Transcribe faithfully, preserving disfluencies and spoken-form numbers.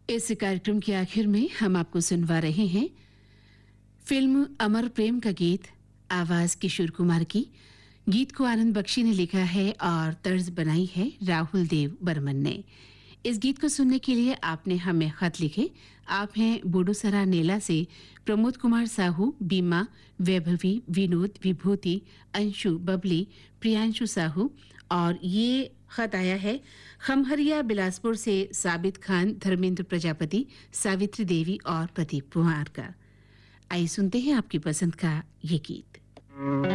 इस कार्यक्रम के आखिर में हम आपको सुनवा रहे हैं फिल्म अमर प्रेम का गीत, आवाज किशोर कुमार की। गीत को आनंद बख्शी ने लिखा है और तर्ज बनाई है राहुल देव बर्मन ने। इस गीत को सुनने के लिए आपने हमें खत लिखे। आप हैं बोडोसरा नेला से प्रमोद कुमार साहू, बीमा, वैभवी, विनोद, विभूति, अंशु, बबली, प्रियांशु साहू। और ये खत आया है खमहरिया बिलासपुर से साबित खान, धर्मेंद्र प्रजापति, सावित्री देवी और प्रदीप कुमार का। आइए सुनते हैं आपकी पसंद का ये गीत।